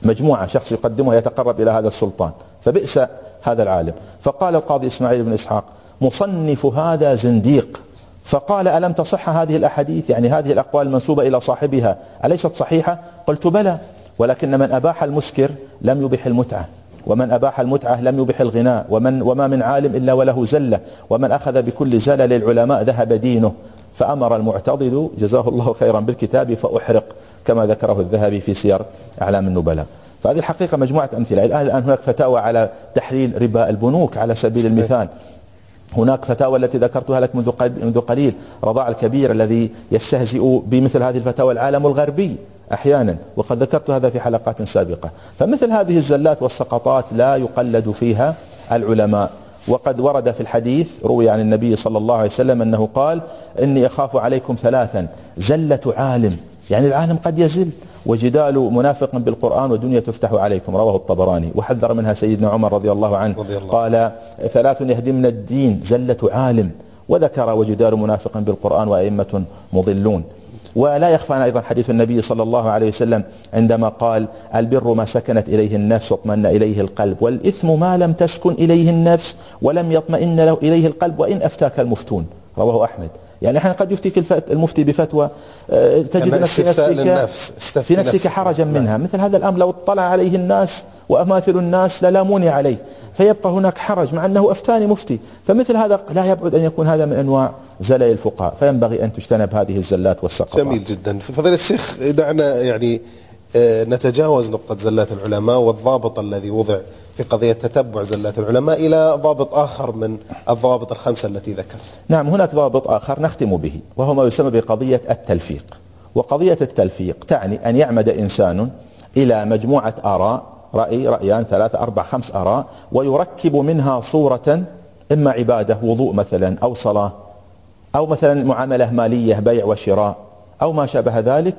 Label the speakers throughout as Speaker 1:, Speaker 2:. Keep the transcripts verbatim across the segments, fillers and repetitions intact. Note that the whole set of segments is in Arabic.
Speaker 1: مجموعة شخص يقدمها يتقرب إلى هذا السلطان، فبئس هذا العالم. فقال القاضي إسماعيل بن إسحاق: مصنف هذا زنديق. فقال: ألم تصح هذه الأحاديث؟ يعني هذه الأقوال المنسوبة إلى صاحبها أليست صحيحة؟ قلت: بلى، ولكن من أباح المسكر لم يبح المتعة، ومن أباح المتعة لم يبح الغناء، ومن وما من عالم إلا وله زلة، ومن أخذ بكل زلل العلماء ذهب دينه. فأمر المعتضد جزاه الله خيرا بالكتاب فأحرق، كما ذكره الذهبي في سير أعلام النبلاء. فهذه الحقيقة مجموعة أمثلة. الآن الآن هناك فتاوى على تحليل ربا البنوك على سبيل المثال. هناك فتاوى التي ذكرتها لك منذ قليل، رضاع الكبير الذي يستهزئ بمثل هذه الفتاوى العالم الغربي أحيانا، وقد ذكرت هذا في حلقات سابقة. فمثل هذه الزلات والسقطات لا يقلد فيها العلماء. وقد ورد في الحديث، روي عن النبي صلى الله عليه وسلم أنه قال: إني أخاف عليكم ثلاثا: زلة عالم، يعني العالم قد يزل، وجدال منافق بالقرآن، ودنيا تفتح عليكم، رواه الطبراني. وحذر منها سيدنا عمر رضي الله عنه، رضي الله. قال: ثلاث يهدمن الدين: زلة عالم، وذكر وجدال منافق بالقرآن، وأئمة مضلون. ولا يخفى أيضا حديث النبي صلى الله عليه وسلم عندما قال: البر ما سكنت إليه النفس واطمأن إليه القلب، والإثم ما لم تسكن إليه النفس ولم يطمئن له إليه القلب، وإن أفتاك المفتون، رواه أحمد. يعني احيانا قد يفتيك المفتي بفتوى تجد نفسك في نفسك حرجا منها. مثل هذا الأمر لو اطلع عليه الناس وأماثل الناس للاموني عليه، فيبقى هناك حرج مع أنه أفتاني مفتي. فمثل هذا لا يبعد أن يكون هذا من أنواع زلل الفقهاء، فينبغي أن تجتنب هذه الزلات والسقطات.
Speaker 2: جميل جدا. فضيلة الشيخ، دعنا يعني نتجاوز نقطة زلات العلماء والضابط الذي وضع في قضية تتبع زلات العلماء إلى ضابط آخر من الضوابط الخمسة التي ذكرت.
Speaker 1: نعم، هناك ضابط آخر نختم به، وهو ما يسمى بقضية التلفيق. وقضية التلفيق تعني أن يعمد إنسان إلى مجموعة آراء، رأي، رأيان، ثلاثة، أربع، خمس آراء، ويركب منها صورة، إما عبادة، وضوء مثلا، أو صلاة، أو مثلا معاملة مالية، بيع وشراء، أو ما شابه ذلك،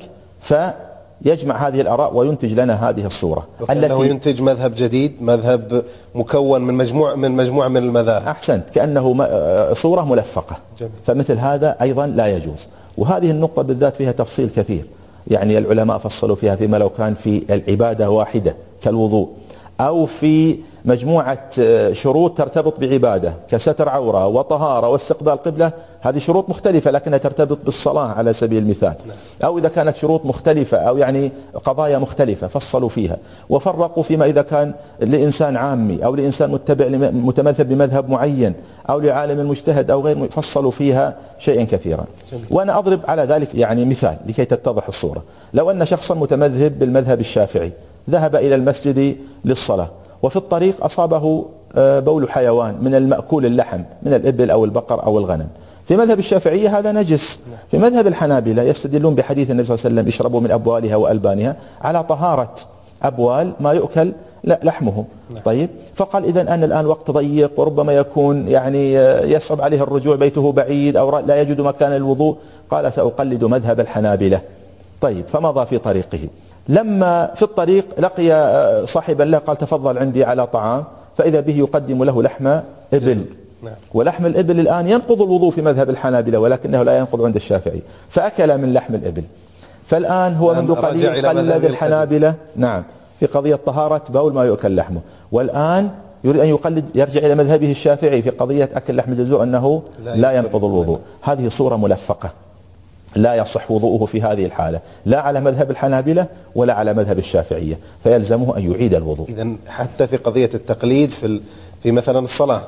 Speaker 1: فيجمع هذه الآراء وينتج لنا هذه الصورة
Speaker 2: التي ينتج مذهب جديد، مذهب مكون من مجموعة من مجموعة من المذاهب.
Speaker 1: أحسنت، كأنه صورة ملفقة. جميل. فمثل هذا أيضا لا يجوز. وهذه النقطة بالذات فيها تفصيل كثير، يعني العلماء فصلوا فيها، فيما لو كان في العبادة واحدة كالوضوء، أو في مجموعة شروط ترتبط بعبادة كستر عورة وطهارة واستقبال قبلة، هذه شروط مختلفة لكنها ترتبط بالصلاة على سبيل المثال. أو إذا كانت شروط مختلفة أو يعني قضايا مختلفة فصلوا فيها، وفرقوا فيما إذا كان لإنسان عامي أو لإنسان متبع متمذهب بمذهب معين أو لعالم مجتهد أو غير، فصلوا فيها شيئا كثيرا. وأنا أضرب على ذلك يعني مثال لكي تتضح الصورة. لو أن شخصا متمذهب بالمذهب الشافعي ذهب إلى المسجد للصلاة، وفي الطريق أصابه بول حيوان من المأكول اللحم من الإبل أو البقر أو الغنم، في مذهب الشافعية هذا نجس. في مذهب الحنابلة يستدلون بحديث النبي صلى الله عليه وسلم: اشربوا من أبوالها وألبانها، على طهارة أبوال ما يؤكل لحمه. طيب، فقال: إذن أنا الآن وقت ضيق، وربما يكون يعني يصعب عليه الرجوع، بيته بعيد أو لا يجد مكان الوضوء. قال: سأقلد مذهب الحنابلة. طيب، فمضى في طريقه. لما في الطريق لقي صاحبا له، قال: تفضل عندي على طعام، فإذا به يقدم له لحم إبل. ولحم الإبل الآن ينقض الوضوء في مذهب الحنابلة، ولكنه لا ينقض عند الشافعي، فأكل من لحم الإبل. فالآن هو منذ قليل قلد الحنابلة، نعم، في قضية طهارة بول ما يؤكل لحمه، والآن يريد أن يقلد يرجع إلى مذهبه الشافعي في قضية أكل لحم الجزور أنه لا ينقض الوضوء. هذه صورة ملفقة، لا يصح وضوءه في هذه الحالة، لا على مذهب الحنابلة ولا على مذهب الشافعية، فيلزمه أن يعيد الوضوء.
Speaker 2: إذن حتى في قضية التقليد في في مثلا الصلاة،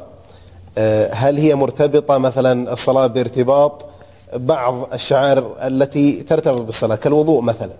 Speaker 2: هل هي مرتبطة مثلا الصلاة بارتباط بعض الشعائر التي ترتبط بالصلاة كالوضوء مثلا،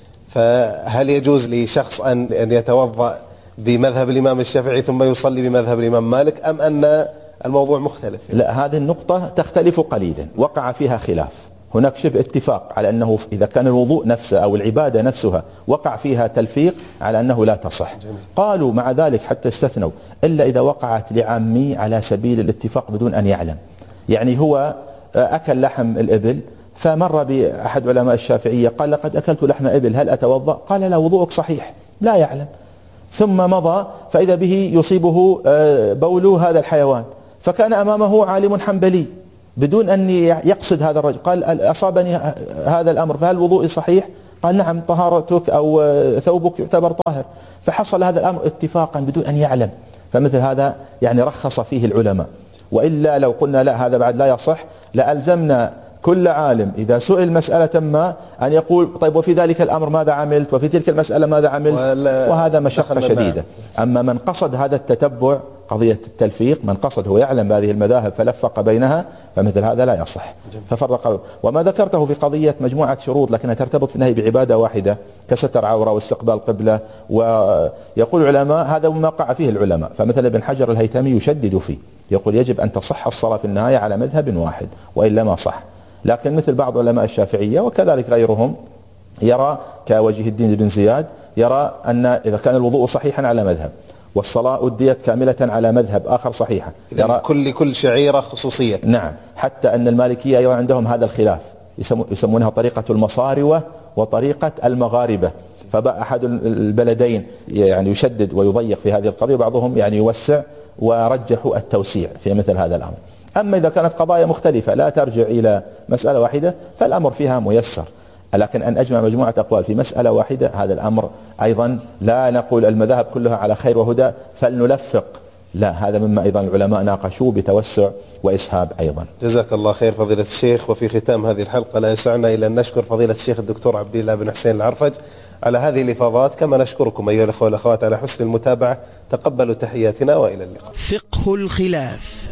Speaker 2: فهل يجوز لشخص أن أن يتوضأ بمذهب الإمام الشافعي ثم يصلي بمذهب الإمام مالك، أم أن الموضوع مختلف؟
Speaker 1: لا، هذه النقطة تختلف قليلا، وقع فيها خلاف. هناك شبه اتفاق على أنه إذا كان الوضوء نفسه أو العبادة نفسها وقع فيها تلفيق على أنه لا تصح. جميل. قالوا مع ذلك حتى استثنوا إلا إذا وقعت لعامي على سبيل الاتفاق بدون أن يعلم. يعني هو أكل لحم الإبل، فمر بأحد علماء الشافعية قال: لقد أكلت لحم إبل، هل أتوضأ؟ قال: لا، وضوءك صحيح، لا يعلم. ثم مضى فإذا به يصيبه بول هذا الحيوان، فكان أمامه عالم حنبلي بدون أن يقصد هذا الرجل، قال: أصابني هذا الأمر، فهل وضوئي صحيح؟ قال نعم طهارتك أو ثوبك يعتبر طاهر، فحصل هذا الأمر اتفاقا بدون أن يعلم، فمثل هذا يعني رخص فيه العلماء. وإلا لو قلنا لا هذا بعد لا يصح لألزمنا كل عالم إذا سئل مسألة ما أن يقول طيب وفي ذلك الأمر ماذا عملت، وفي تلك المسألة ماذا عملت، وهذا مشقة شديدة. أما من قصد هذا التتبع قضية التلفيق، من قصد هو يعلم بهذه المذاهب فلفق بينها، فمثل هذا لا يصح. ففرق. وما ذكرته في قضية مجموعة شروط لكنها ترتبط في النهي بعبادة واحدة كستر عورة واستقبال قبلة، ويقول العلماء هذا ما وقع فيه العلماء، فمثل ابن حجر الهيثمي يشدد فيه، يقول يجب أن تصح الصلاة في النهاية على مذهب واحد وإلا ما صح. لكن مثل بعض علماء الشافعية وكذلك غيرهم يرى كوجه الدين بن زياد يرى أن إذا كان الوضوء صحيحا على مذهب والصلاة أديت كاملة على مذهب آخر صحيحة،
Speaker 2: يرى كل كل شعيرة خصوصية.
Speaker 1: نعم، حتى أن المالكية أيضا عندهم هذا الخلاف، يسمونها طريقة المصاروة وطريقة المغاربة، فبقى أحد البلدين يعني يشدد ويضيق في هذه القضية، وبعضهم يعني يوسع ورجحوا التوسيع في مثل هذا الأمر. أما إذا كانت قضايا مختلفة لا ترجع إلى مسألة واحدة فالأمر فيها ميسر، لكن أن أجمع مجموعة أقوال في مسألة واحدة هذا الأمر أيضا لا نقول المذاهب كلها على خير وهدى فلنلفق، لا، هذا مما أيضا العلماء ناقشوه بتوسع وإسهاب أيضا.
Speaker 2: جزاك الله خير فضيلة الشيخ. وفي ختام هذه الحلقة لا يسعنا إلا أن نشكر فضيلة الشيخ الدكتور عبد الله بن حسين العرفج على هذه الإفاضات، كما نشكركم أيها الأخوة والأخوات على حسن المتابعة. تقبلوا تحياتنا وإلى اللقاء.
Speaker 3: فقه الخلاف.